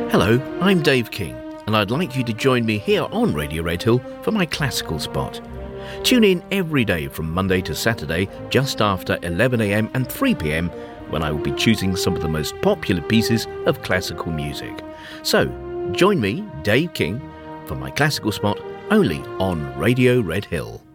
Hello, I'm Dave King, and I'd like you to join me here on Radio Red Hill for my classical spot. Tune in every day from Monday to Saturday just after 11am and 3pm when I will be choosing some of the most popular pieces of classical music. So, join me, Dave King, for my classical spot only on Radio Red Hill.